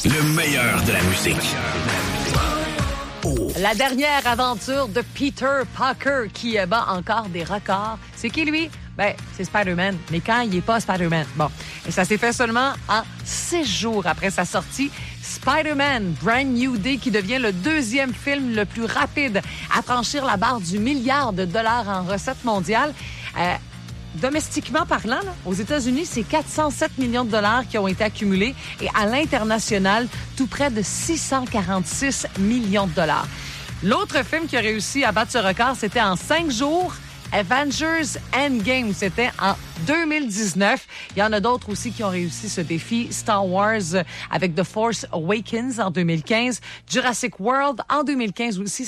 Le meilleur de la musique. La dernière aventure de Peter Parker qui bat encore des records. C'est qui, lui? Ben, c'est Spider-Man. Mais quand il n'est pas Spider-Man? Bon. Et ça s'est fait seulement en 6 jours après sa sortie. Spider-Man Brand New Day qui devient le deuxième film le plus rapide à franchir la barre du $1 milliard en recettes mondiales. Domestiquement parlant, là, aux États-Unis, c'est 407 millions de dollars qui ont été accumulés et à l'international, tout près de 646 millions de dollars. L'autre film qui a réussi à battre ce record, c'était en 5 jours, Avengers Endgame. C'était en 2019. Il y en a d'autres aussi qui ont réussi ce défi. Star Wars avec The Force Awakens en 2015. Jurassic World en 2015 aussi.